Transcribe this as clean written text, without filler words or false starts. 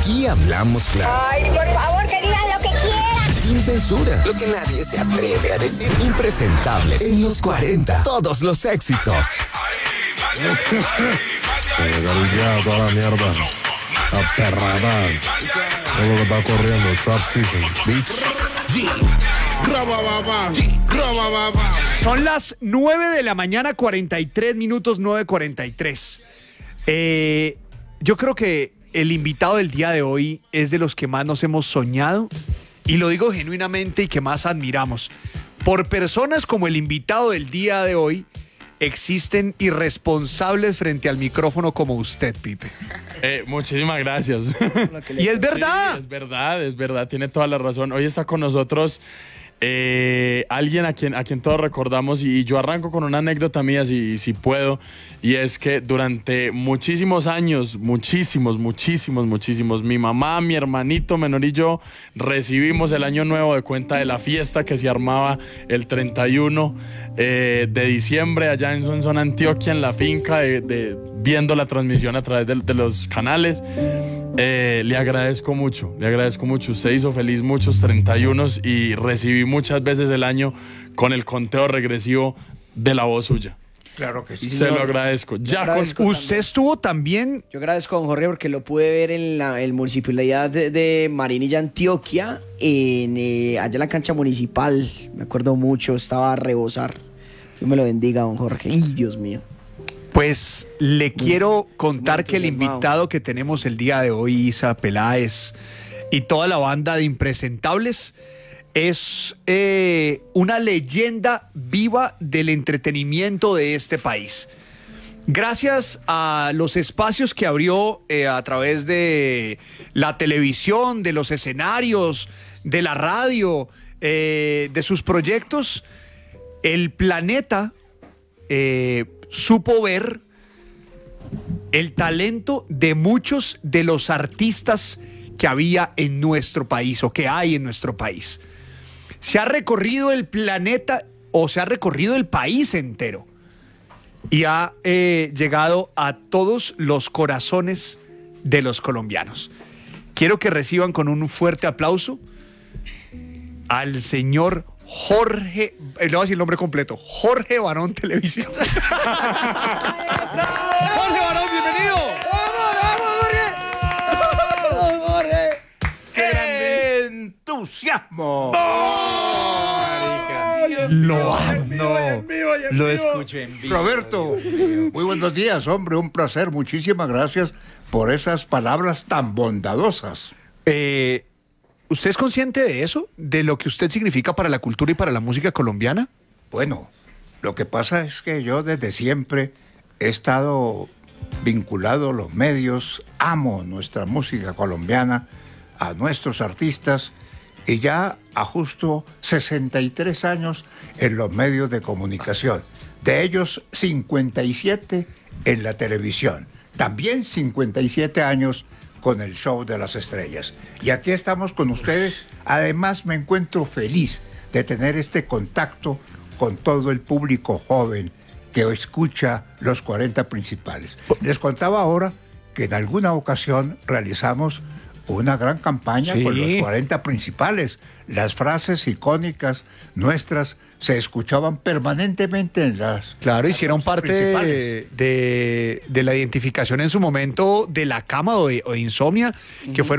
Aquí hablamos claro. Ay, por favor, que digan lo que quieran. Sin censura. Lo que nadie se atreve a decir. Impresentables. En los 40. Todos los éxitos. Garillado, toda la mierda. Aperrada. Todo lo que está corriendo. Trap Season. Beats. Son las 9 de la mañana, 43 minutos, 9:43. Yo creo que el invitado del día de hoy es de los que más nos hemos soñado, y lo digo genuinamente, y que más admiramos. Por personas como el invitado del día de hoy, existen irresponsables frente al micrófono como usted, Pipe. Muchísimas gracias. Y es verdad. Sí, es verdad, tiene toda la razón. Hoy está con nosotros alguien a quien todos recordamos, y yo arranco con una anécdota mía, si puedo, y es que durante muchísimos años, muchísimos, mi mamá, mi hermanito menor y yo recibimos el año nuevo de cuenta de la fiesta que se armaba el 31 de diciembre allá en Sonsón, Antioquia, en la finca, viendo la transmisión a través de los canales. Le agradezco mucho. Usted hizo feliz muchos 31s y recibí muchas veces el año con el conteo regresivo de la voz suya. Claro que sí. Se lo agradezco. Usted estuvo también. Yo agradezco a don Jorge porque lo pude ver en el municipalidad de Marinilla, Antioquia, allá en la cancha municipal. Me acuerdo mucho, estaba a rebosar. Dios me lo bendiga, don Jorge. ¡Ay, Dios mío! Pues le quiero contar que el invitado que tenemos el día de hoy, Isa Peláez, y toda la banda de Impresentables, es una leyenda viva del entretenimiento de este país. Gracias a los espacios que abrió a través de la televisión, de los escenarios, de la radio, de sus proyectos, el planeta supo ver el talento de muchos de los artistas que había en nuestro país o que hay en nuestro país. Se ha recorrido el planeta, o se ha recorrido el país entero, y ha llegado a todos los corazones de los colombianos. Quiero que reciban con un fuerte aplauso al señor Jorge, le voy a decir el nombre completo, Jorge Barón Televisión. Jorge Barón, bienvenido. ¡Vamos, Jorge! ¡Qué entusiasmo! Lo amo. Lo escucho en vivo. Roberto, muy buenos días, hombre, un placer. Muchísimas gracias por esas palabras tan bondadosas. ¿Usted es consciente de eso? ¿De lo que usted significa para la cultura y para la música colombiana? Bueno, lo que pasa es que yo desde siempre he estado vinculado a los medios, amo nuestra música colombiana, a nuestros artistas, y ya a justo 63 años en los medios de comunicación. De ellos, 57 en la televisión. También 57 años con el Show de las Estrellas. Y aquí estamos con ustedes. Además, me encuentro feliz de tener este contacto con todo el público joven que escucha los 40 principales. Les contaba ahora que en alguna ocasión realizamos una gran campaña con los 40 principales. Las frases icónicas nuestras se escuchaban permanentemente en las... Claro, hicieron parte de la identificación en su momento de la cama o de Insomnia, que fueron